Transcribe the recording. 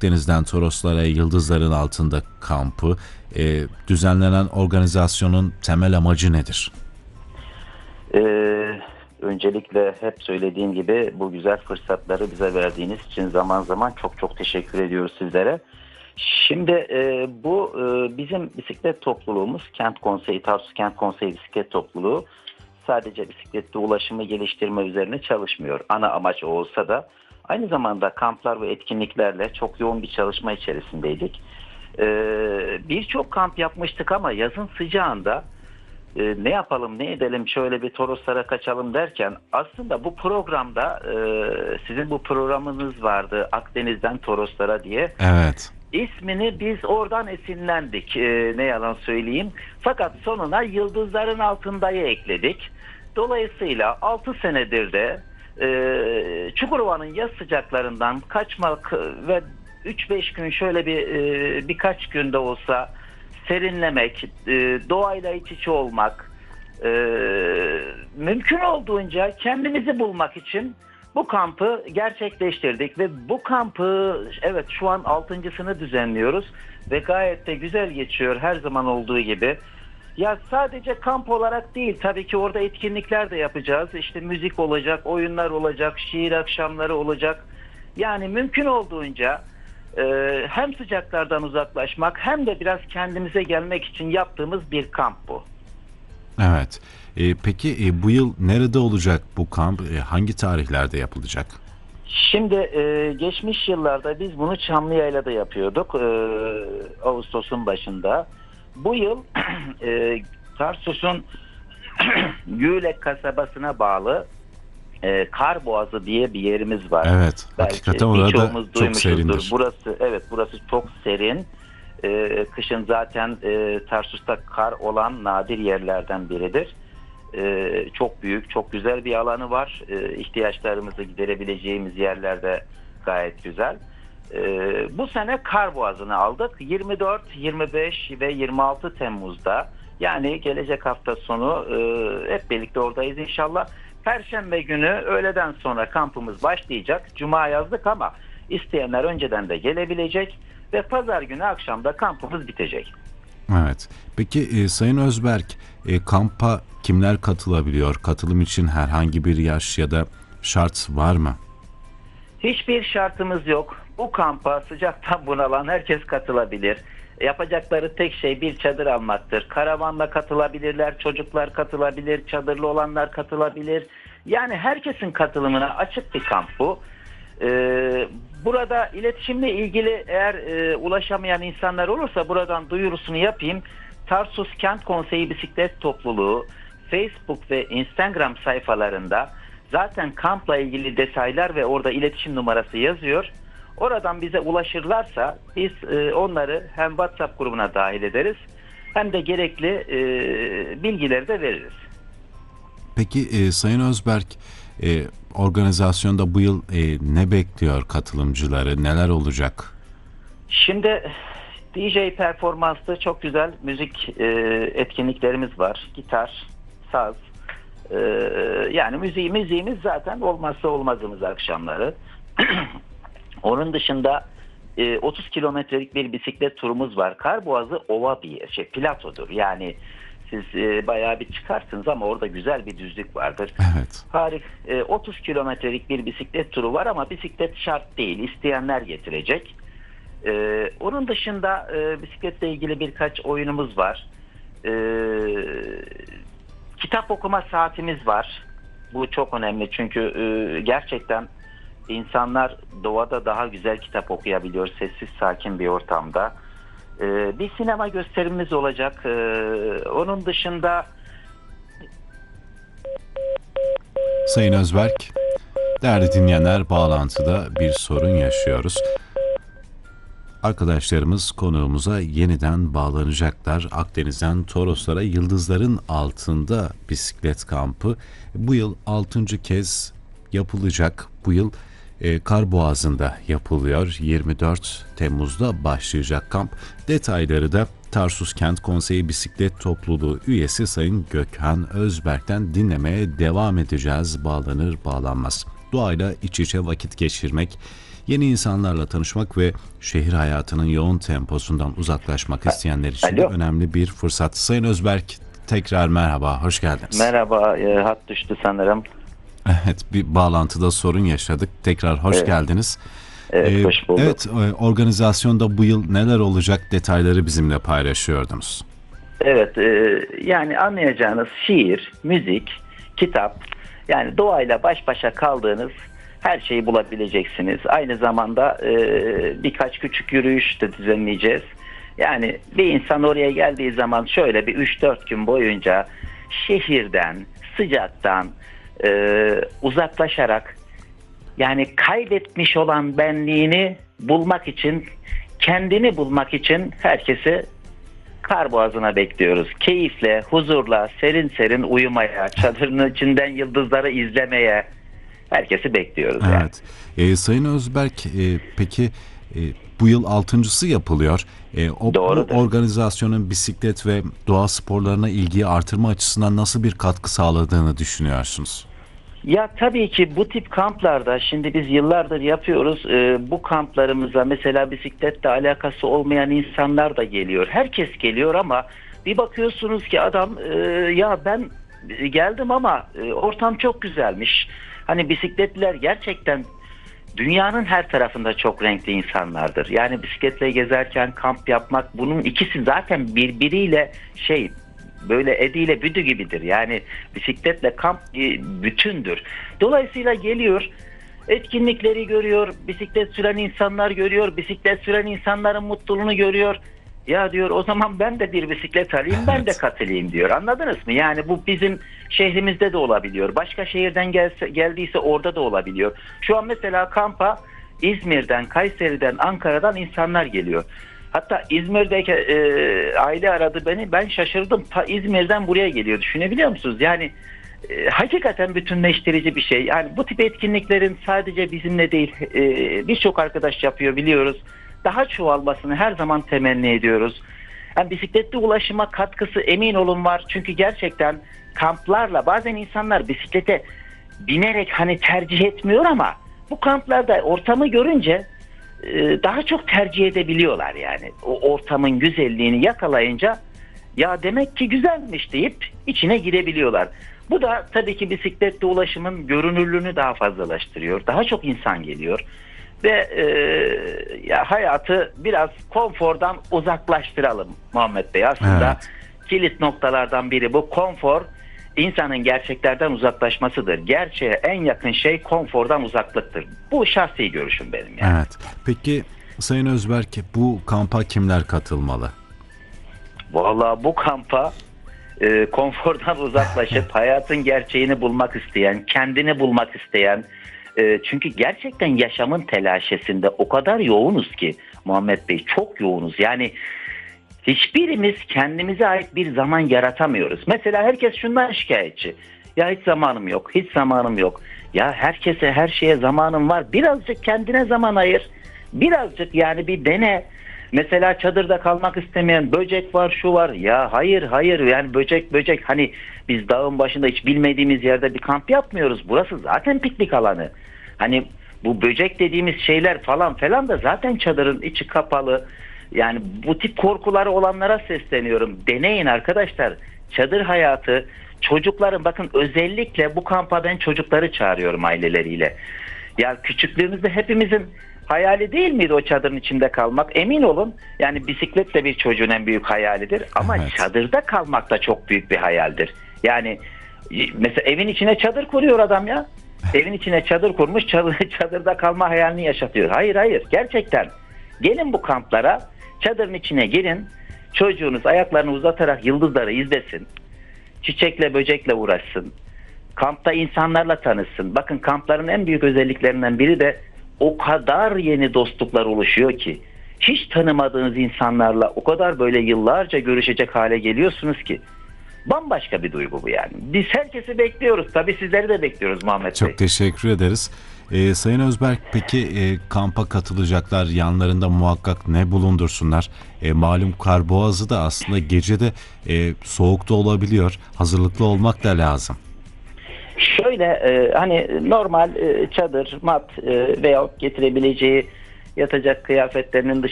Akdeniz'den Toroslara Yıldızların Altında kampı. Düzenlenen organizasyonun temel amacı nedir? Öncelikle hep söylediğim gibi bu güzel fırsatları bize verdiğiniz için zaman zaman çok çok teşekkür ediyoruz sizlere. Şimdi bu bizim bisiklet topluluğumuz Kent Konseyi, Tarsus Kent Konseyi Bisiklet Topluluğu sadece bisiklette ulaşımı geliştirme üzerine çalışmıyor. Ana amaç o olsa da aynı zamanda kamplar ve etkinliklerle çok yoğun bir çalışma içerisindeydik. Birçok kamp yapmıştık ama yazın sıcağında ne yapalım ne edelim şöyle bir Toroslara kaçalım derken aslında bu programda sizin bu programınız vardı Akdeniz'den Toroslara diye. Evet. İsmini biz oradan esinlendik ne yalan söyleyeyim. Fakat sonuna Yıldızların Altında'yı ekledik. Dolayısıyla 6 senedir de Çukurova'nın yaz sıcaklarından kaçmak ve 3-5 gün şöyle birkaç günde olsa serinlemek, doğayla iç içe olmak, mümkün olduğunca kendimizi bulmak için bu kampı gerçekleştirdik ve bu kampı evet şu an 6.sını düzenliyoruz ve gayet de güzel geçiyor her zaman olduğu gibi. Ya sadece kamp olarak değil tabii ki orada etkinlikler de yapacağız. İşte müzik olacak, oyunlar olacak, şiir akşamları olacak. Yani mümkün olduğunca hem sıcaklardan uzaklaşmak hem de biraz kendimize gelmek için yaptığımız bir kamp bu. Evet. Peki bu yıl nerede olacak bu kamp? Hangi tarihlerde yapılacak? Şimdi geçmiş yıllarda biz bunu Çamlıyayla'da yapıyorduk. Ağustos'un başında. Bu yıl Tarsus'un Gülek kasabasına bağlı Karboğazı diye bir yerimiz var. Evet. Hakikaten orada çok serindir. Burası çok serin. Kışın zaten Tarsus'ta kar olan nadir yerlerden biridir. Çok büyük, çok güzel bir alanı var. İhtiyaçlarımızı giderebileceğimiz yerlerde gayet güzel. Bu sene Karboğazı'nı aldık. 24, 25 ve 26 Temmuz'da yani gelecek hafta sonu hep birlikte oradayız inşallah. Perşembe günü öğleden sonra kampımız başlayacak. Cuma yazdık ama isteyenler önceden de gelebilecek ve pazar günü akşamda kampımız bitecek. Evet. Peki Sayın Özberk, kampa kimler katılabiliyor? Katılım için herhangi bir yaş ya da şart var mı? Hiçbir şartımız yok. Bu kampa sıcaktan bunalan herkes katılabilir. Yapacakları tek şey bir çadır almaktır. Karavanla katılabilirler, çocuklar katılabilir, çadırlı olanlar katılabilir. Yani herkesin katılımına açık bir kamp bu. Burada iletişimle ilgili eğer ulaşamayan insanlar olursa buradan duyurusunu yapayım. Tarsus Kent Konseyi Bisiklet Topluluğu Facebook ve Instagram sayfalarında zaten kampla ilgili detaylar ve orada iletişim numarası yazıyor. Oradan bize ulaşırlarsa biz onları hem WhatsApp grubuna dahil ederiz hem de gerekli bilgileri de veririz. Peki Sayın Özberk, organizasyonda bu yıl ne bekliyor katılımcıları, neler olacak? Şimdi DJ performanslı çok güzel müzik etkinliklerimiz var. Gitar, saz, yani müziğimiz zaten olmazsa olmazımız akşamları. Onun dışında 30 kilometrelik bir bisiklet turumuz var. Karboğazı ova bir yer, platodur. Yani siz bayağı bir çıkarsınız ama orada güzel bir düzlük vardır. Evet. 30 kilometrelik bir bisiklet turu var ama bisiklet şart değil. İsteyenler getirecek. Onun dışında bisikletle ilgili birkaç oyunumuz var. Kitap okuma saatimiz var. Bu çok önemli çünkü gerçekten insanlar doğada daha güzel kitap okuyabiliyor sessiz sakin bir ortamda. Bir sinema gösterimimiz olacak. Onun dışında Sayın Özberk, değerli dinleyenler, bağlantıda bir sorun yaşıyoruz. Arkadaşlarımız konuğumuza yeniden bağlanacaklar. Akdeniz'den Toroslara Yıldızların Altında bisiklet kampı bu yıl 6. kez yapılacak. Bu yıl Karboğazı'nda yapılıyor. 24 Temmuz'da başlayacak kamp. Detayları da Tarsus Kent Konseyi Bisiklet Topluluğu üyesi Sayın Gökhan Özberk'ten dinlemeye devam edeceğiz bağlanır bağlanmaz. Doğayla iç içe vakit geçirmek, Yeni insanlarla tanışmak ve şehir hayatının yoğun temposundan uzaklaşmak isteyenler için de Alo. önemli bir fırsat. Sayın Özberk, tekrar merhaba, hoş geldiniz. Merhaba, hat düştü sanırım. Evet, bir bağlantıda sorun yaşadık. Tekrar hoş Evet. geldiniz. Evet, hoş bulduk. Evet, organizasyonda bu yıl neler olacak detayları bizimle paylaşıyordunuz. Evet, yani anlayacağınız şiir, müzik, kitap, yani doğayla baş başa kaldığınız her şeyi bulabileceksiniz. Aynı zamanda birkaç küçük yürüyüş de düzenleyeceğiz. Yani bir insan oraya geldiği zaman şöyle bir 3-4 gün boyunca şehirden, sıcaktan uzaklaşarak, yani kaybetmiş olan benliğini bulmak için, kendini bulmak için herkesi kar boğazına bekliyoruz. Keyifle, huzurla, serin serin uyumaya, çadırın içinden yıldızları izlemeye herkesi bekliyoruz. Yani. Evet. Sayın Özberk, peki bu yıl altıncısı yapılıyor. Bu Doğrudur. organizasyonun bisiklet ve doğa sporlarına ilgiyi artırma açısından nasıl bir katkı sağladığını düşünüyorsunuz? Ya tabii ki bu tip kamplarda şimdi biz yıllardır yapıyoruz. Bu kamplarımıza mesela bisikletle alakası olmayan insanlar da geliyor. Herkes geliyor ama bir bakıyorsunuz ki adam ya ben geldim ama ortam çok güzelmiş. Hani bisikletliler gerçekten dünyanın her tarafında çok renkli insanlardır. Yani bisikletle gezerken kamp yapmak, bunun ikisi zaten birbiriyle böyle ediyle büdü gibidir. Yani bisikletle kamp bütündür. Dolayısıyla geliyor, etkinlikleri görüyor, bisiklet süren insanlar görüyor, bisiklet süren insanların mutluluğunu görüyor. Ya diyor, o zaman ben de bir bisiklet alayım, ben de katılayım diyor. Anladınız mı? Yani bu bizim şehrimizde de olabiliyor. Başka şehirden geldiyse orada da olabiliyor. Şu an mesela kampa İzmir'den, Kayseri'den, Ankara'dan insanlar geliyor. Hatta İzmir'deki aile aradı beni. Ben şaşırdım. Ta İzmir'den buraya geliyor. Düşünebiliyor musunuz? Yani hakikaten bütünleştirici bir şey. Yani bu tip etkinliklerin sadece bizimle değil, birçok arkadaş yapıyor, biliyoruz. Daha çoğalmasını her zaman temenni ediyoruz. Yani bisikletli ulaşıma katkısı emin olun var. Çünkü gerçekten kamplarla bazen insanlar bisiklete binerek hani tercih etmiyor ama bu kamplarda ortamı görünce daha çok tercih edebiliyorlar yani. O ortamın güzelliğini yakalayınca ya demek ki güzelmiş deyip içine girebiliyorlar. Bu da tabii ki bisikletle ulaşımın görünürlüğünü daha fazlalaştırıyor. Daha çok insan geliyor ve ya hayatı biraz konfordan uzaklaştıralım Muhammed Bey. Aslında kilit noktalardan biri bu konfor. İnsanın gerçeklerden uzaklaşmasıdır. Gerçeğe en yakın şey konfordan uzaklıktır. Bu şahsi görüşüm benim yani. Evet. Peki Sayın Özberk, bu kampa kimler katılmalı? Vallahi bu kampa konfordan uzaklaşıp hayatın gerçeğini bulmak isteyen, kendini bulmak isteyen, çünkü gerçekten yaşamın telaşesinde o kadar yoğunuz ki Muhammed Bey, çok yoğunuz. Yani hiçbirimiz kendimize ait bir zaman yaratamıyoruz. Mesela herkes şundan şikayetçi. Ya hiç zamanım yok, hiç zamanım yok. Ya herkese, her şeye zamanım var. Birazcık kendine zaman ayır. Birazcık yani bir dene. Mesela çadırda kalmak istemeyen, böcek var, şu var. Ya hayır yani böcek hani biz dağın başında hiç bilmediğimiz yerde bir kamp yapmıyoruz. Burası zaten piknik alanı. Hani bu böcek dediğimiz şeyler falan da zaten çadırın içi kapalı. Yani bu tip korkuları olanlara sesleniyorum. Deneyin arkadaşlar. Çadır hayatı, çocukların, bakın özellikle bu kampa ben çocukları çağırıyorum aileleriyle. Ya küçüklüğümüzde hepimizin hayali değil miydi o çadırın içinde kalmak? Emin olun yani bisiklet de bir çocuğun en büyük hayalidir. Ama çadırda kalmak da çok büyük bir hayaldir. Yani mesela evin içine çadır kuruyor adam ya. Evin içine çadır kurmuş, çadırda kalma hayalini yaşatıyor. Hayır gerçekten. Gelin bu kamplara, çadırın içine girin. Çocuğunuz ayaklarını uzatarak yıldızları izlesin. Çiçekle böcekle uğraşsın. Kampta insanlarla tanışsın. Bakın kampların en büyük özelliklerinden biri de o kadar yeni dostluklar oluşuyor ki. Hiç tanımadığınız insanlarla o kadar böyle yıllarca görüşecek hale geliyorsunuz ki. Bambaşka bir duygu bu yani. Biz herkesi bekliyoruz. Tabii sizleri de bekliyoruz Muhammed Bey. Çok teşekkür ederiz. Sayın Özberk, peki kampa katılacaklar yanlarında muhakkak ne bulundursunlar? Malum Karboğazı da aslında gecede soğukta olabiliyor. Hazırlıklı olmak da lazım. Şöyle hani normal çadır, mat veyahut getirebileceği yatacak kıyafetlerinin